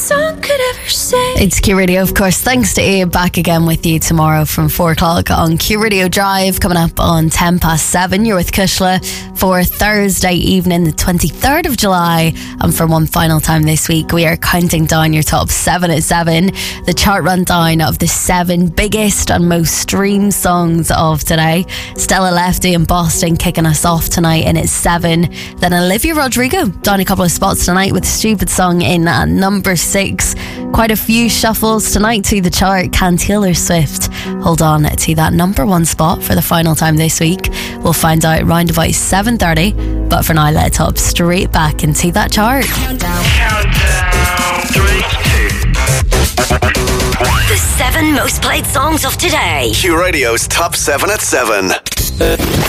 song could ever say. It's Q Radio, of course. Thanks to Abe, back again with you tomorrow from 4 o'clock on Q Radio Drive. Coming up on 7:10, you're with Kushla for Thursday evening, the 23rd of July. And for one final time this week, we are counting down your top 7 at 7. The chart rundown of the 7 biggest and most streamed songs of today. Stella Lefty in Boston kicking us off tonight in its 7. Then Olivia Rodrigo down a couple of spots tonight with Stupid Song in at number 6. Quite a few shuffles tonight to the chart. Can Taylor Swift hold on to that number 1 spot for the final time this week? We'll find out round about 7:30. But for now, let's hop straight back into that chart. Countdown. 3, 2, 1. The 7 most played songs of today. Q Radio's top 7 at 7.